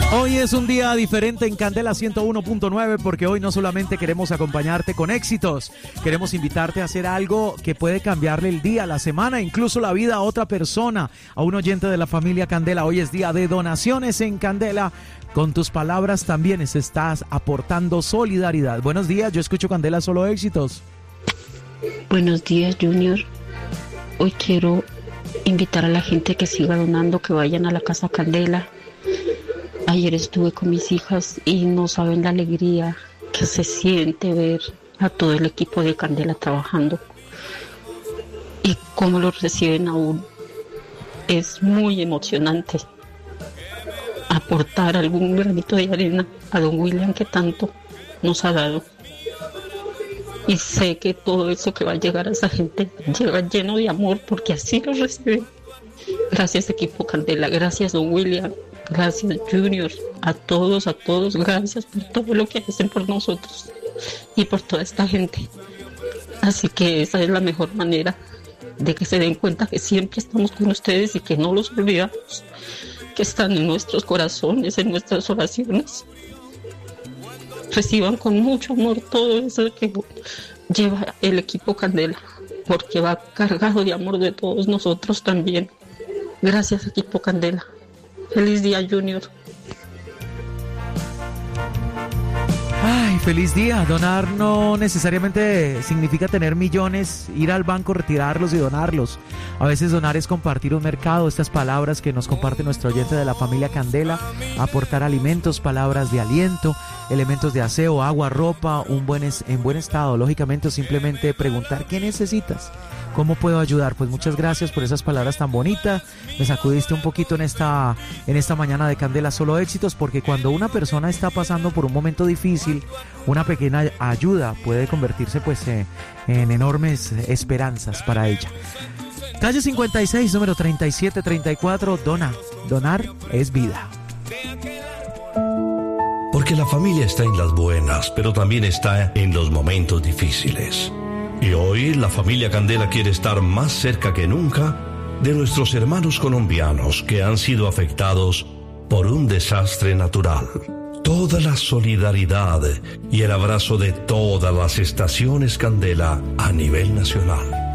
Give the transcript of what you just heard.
Hoy es un día diferente en Candela 101.9 porque hoy no solamente queremos acompañarte con éxitos, queremos invitarte a hacer algo que puede cambiarle el día, la semana, incluso la vida a otra persona, a un oyente de la familia Candela. Hoy es día de donaciones en Candela. Con tus palabras también estás aportando solidaridad. Buenos días, yo escucho Candela Solo Éxitos. Buenos días, Junior. Hoy quiero invitar a la gente que siga donando, que vayan a la Casa Candela. Ayer estuve con mis hijas y no saben la alegría que se siente ver a todo el equipo de Candela trabajando y cómo lo reciben aún. Es muy emocionante aportar algún granito de arena a don William que tanto nos ha dado. Y sé que todo eso que va a llegar a esa gente llega lleno de amor porque así lo reciben. Gracias, equipo Candela, gracias, don William. Gracias, Junior, a todos, gracias por todo lo que hacen por nosotros y por toda esta gente. Así que esa es la mejor manera de que se den cuenta que siempre estamos con ustedes y que no los olvidamos, que están en nuestros corazones, en nuestras oraciones. Reciban con mucho amor todo eso que lleva el equipo Candela, porque va cargado de amor de todos nosotros también. Gracias, equipo Candela. Feliz día, Junior. Ay, feliz día. Donar no necesariamente significa tener millones, ir al banco, retirarlos y donarlos. A veces donar es compartir un mercado, estas palabras que nos comparte nuestro oyente de la familia Candela, aportar alimentos, palabras de aliento, elementos de aseo, agua, ropa, en buen estado, lógicamente, o simplemente preguntar ¿qué necesitas? ¿Cómo puedo ayudar? Pues muchas gracias por esas palabras tan bonitas. Me sacudiste un poquito en esta mañana de Candela Solo Éxitos, porque cuando una persona está pasando por un momento difícil, una pequeña ayuda puede convertirse pues en enormes esperanzas para ella. Calle 56, número 3734, donar es vida. Porque la familia está en las buenas, pero también está en los momentos difíciles. Y hoy la familia Candela quiere estar más cerca que nunca de nuestros hermanos colombianos que han sido afectados por un desastre natural. Toda la solidaridad y el abrazo de todas las estaciones Candela a nivel nacional.